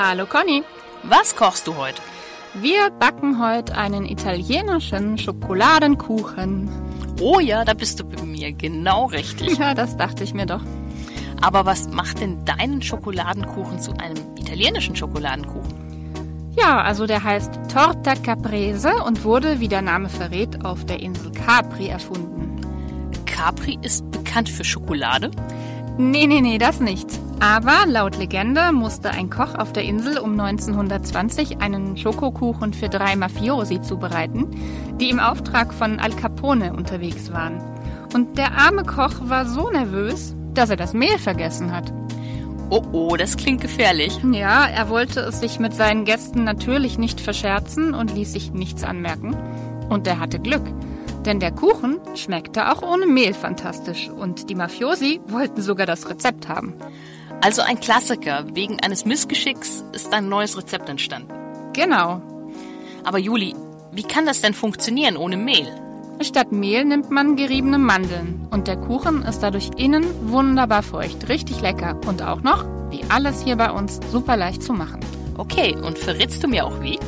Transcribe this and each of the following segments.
Hallo Conny. Was kochst du heute? Wir backen heute einen italienischen Schokoladenkuchen. Oh ja, da bist du bei mir genau richtig. Ja, das dachte ich mir doch. Aber was macht denn deinen Schokoladenkuchen zu einem italienischen Schokoladenkuchen? Ja, also der heißt Torta Caprese und wurde, wie der Name verrät, auf der Insel Capri erfunden. Capri ist bekannt für Schokolade? Nee, das nicht. Aber laut Legende musste ein Koch auf der Insel um 1920 einen Schokokuchen für 3 Mafiosi zubereiten, die im Auftrag von Al Capone unterwegs waren. Und der arme Koch war so nervös, dass er das Mehl vergessen hat. Oh, das klingt gefährlich. Ja, er wollte es sich mit seinen Gästen natürlich nicht verscherzen und ließ sich nichts anmerken. Und er hatte Glück, denn der Kuchen schmeckte auch ohne Mehl fantastisch und die Mafiosi wollten sogar das Rezept haben. Also ein Klassiker. Wegen eines Missgeschicks ist ein neues Rezept entstanden. Genau. Aber Juli, wie kann das denn funktionieren ohne Mehl? Statt Mehl nimmt man geriebene Mandeln und der Kuchen ist dadurch innen wunderbar feucht, richtig lecker und auch noch, wie alles hier bei uns, super leicht zu machen. Okay, und verrätst du mir auch wie?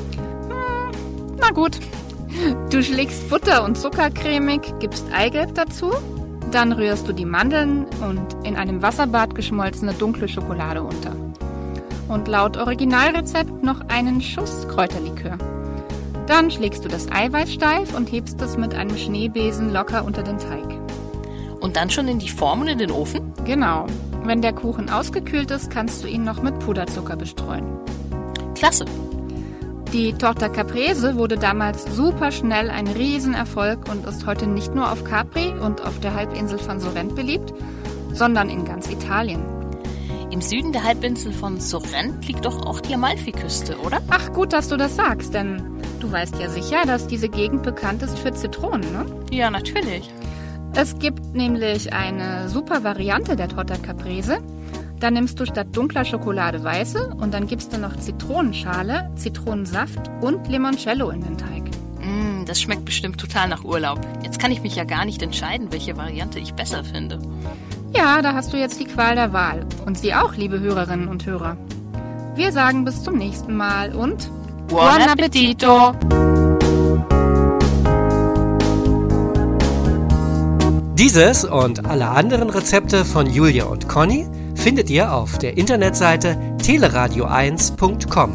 Na gut. Du schlägst Butter und Zucker cremig, gibst Eigelb dazu, dann rührst du die Mandeln und in einem Wasserbad geschmolzene dunkle Schokolade unter. Und laut Originalrezept noch einen Schuss Kräuterlikör. Dann schlägst du das Eiweiß steif und hebst es mit einem Schneebesen locker unter den Teig. Und dann schon in die Form und in den Ofen? Genau. Wenn der Kuchen ausgekühlt ist, kannst du ihn noch mit Puderzucker bestreuen. Klasse. Die Torta Caprese wurde damals super schnell ein Riesenerfolg und ist heute nicht nur auf Capri und auf der Halbinsel von Sorrent beliebt, sondern in ganz Italien. Im Süden der Halbinsel von Sorrent liegt doch auch die Amalfiküste, oder? Ach, gut, dass du das sagst, denn du weißt ja sicher, dass diese Gegend bekannt ist für Zitronen, ne? Ja, natürlich. Es gibt nämlich eine super Variante der Torta Caprese. Da nimmst du statt dunkler Schokolade weiße und dann gibst du noch Zitronenschale, Zitronensaft und Limoncello in den Teig. Das schmeckt bestimmt total nach Urlaub. Jetzt kann ich mich ja gar nicht entscheiden, welche Variante ich besser finde. Ja, da hast du jetzt die Qual der Wahl. Und Sie auch, liebe Hörerinnen und Hörer. Wir sagen bis zum nächsten Mal und Buon appetito! Dieses und alle anderen Rezepte von Julia und Conny findet ihr auf der Internetseite teleradio1.com.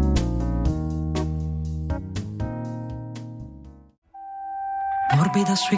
Morbida